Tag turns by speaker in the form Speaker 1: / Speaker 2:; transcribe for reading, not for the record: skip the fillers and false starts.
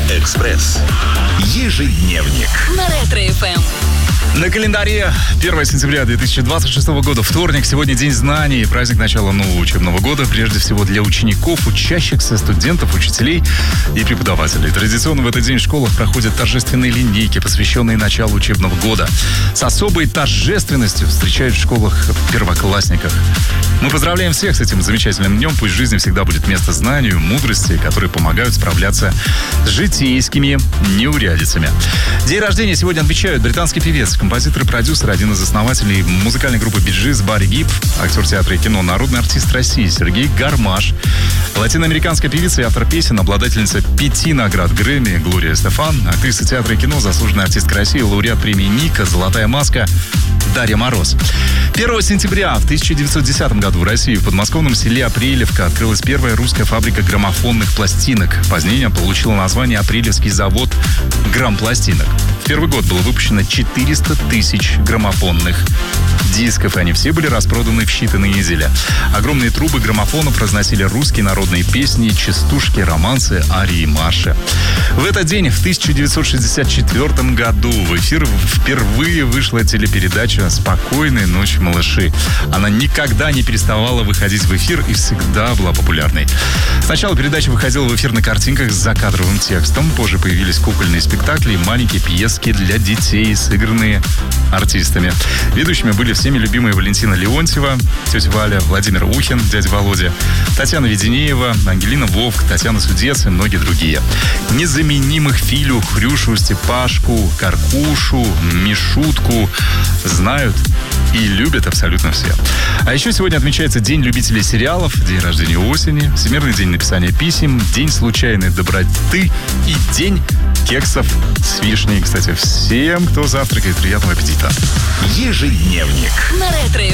Speaker 1: Экспресс. Ежедневник.
Speaker 2: На Ретро-ФМ.
Speaker 3: На календаре 1 сентября 2026 года, вторник, сегодня День знаний, праздник начала нового учебного года, прежде всего для учеников, учащихся, студентов, учителей и преподавателей. Традиционно в этот день в школах проходят торжественные линейки, посвященные началу учебного года. С особой торжественностью встречают в школах первоклассников. Мы поздравляем всех с этим замечательным днем. Пусть в жизни всегда будет место знанию, мудрости, которые помогают справляться с житейскими неурядицами. День рождения сегодня отмечают британский певец, композитор и продюсер, один из основателей музыкальной группы Bee Gees Барри Гиб, актер театра и кино, народный артист России Сергей Гармаш, латиноамериканская певица и автор песен, обладательница 5 наград Грэмми Глория Стефан, актриса театра и кино, заслуженная артистка России, лауреат премии Ника, Золотая маска Дарья Мороз. 1 сентября в 1910 году в России в подмосковном селе Апрелевка открылась первая русская фабрика граммофонных пластинок. Позднее получила название Апрелевский завод грампластинок. В первый год было выпущено 400 тысяч граммофонных дисков, и они все были распроданы в считанные недели. Огромные трубы граммофонов разносили русские народные песни, частушки, романсы, арии и марши. В этот день, в 1964 году, в эфир впервые вышла телепередача «Спокойной ночи, малыши». Она никогда не переставала выходить в эфир и всегда была популярной. Сначала передача выходила в эфир на картинках с закадровым текстом, позже появились кукольные спектакли и маленькие пьески для детей, сыгранные артистами. Ведущими были всеми любимые Валентина Леонтьева, тетя Валя, Владимир Ухин, дядя Володя, Татьяна Веденеева, Ангелина Вовк, Татьяна Судец и многие другие. Незаменимых Филю, Хрюшу, Степашку, Каркушу, Мишутку знают и любят абсолютно все. А еще сегодня отмечается День любителей сериалов, День рождения осени, Всемирный день написания писем, День случайной доброты и День кексов с вишней. Кстати, всем, кто завтракает, приятного аппетита.
Speaker 1: Ежедневник.
Speaker 2: На Ретро-ФМ.